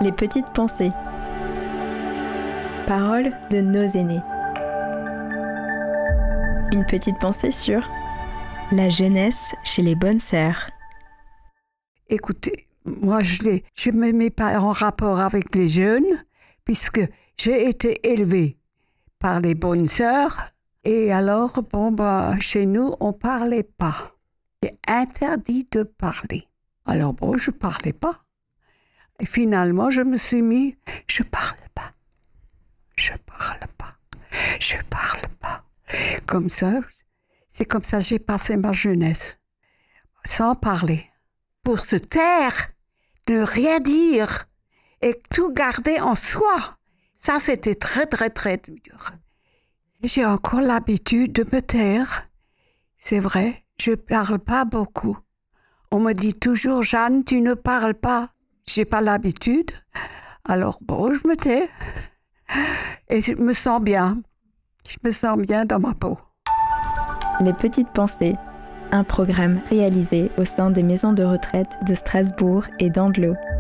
Les petites pensées. Paroles de nos aînés. Une petite pensée sur la jeunesse chez les bonnes sœurs. Écoutez, moi je me mets pas en rapport avec les jeunes, puisque j'ai été élevée par les bonnes sœurs, et alors, chez nous, on parlait pas. C'est interdit de parler. Alors je parlais pas. Et finalement, je me suis mis, je parle pas. Comme ça, c'est comme ça que j'ai passé ma jeunesse. Sans parler. Pour se taire, ne rien dire et tout garder en soi. Ça, c'était très, très, très dur. J'ai encore l'habitude de me taire. C'est vrai, je parle pas beaucoup. On me dit toujours, Jeanne, tu ne parles pas. J'ai pas l'habitude. Alors je me tais. Et je me sens bien. Je me sens bien dans ma peau. Les petites pensées. Un programme réalisé au sein des maisons de retraite de Strasbourg et d'Andelot.